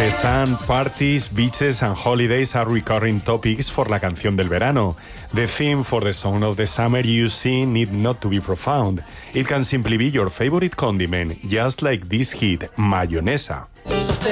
The sun, parties, beaches and holidays are recurring topics for la canción del verano. The theme for the song of the summer you sing need not to be profound. It can simply be your favorite condiment, just like this hit, mayonesa.